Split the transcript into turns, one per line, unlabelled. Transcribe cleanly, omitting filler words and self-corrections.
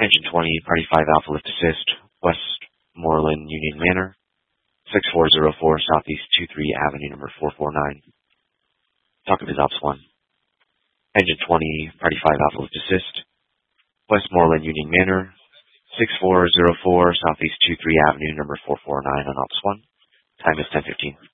Engine 20, Party 5 Alpha Lift Assist, Westmoreland Union Manor, 6404 Southeast 23 Avenue, number 449. Talking to Ops 1. Engine 20, Party 5 Alpha Lift Assist, Westmoreland Union Manor, 6404 Southeast 23 Avenue, number 449 on Ops 1. Time is 10:15.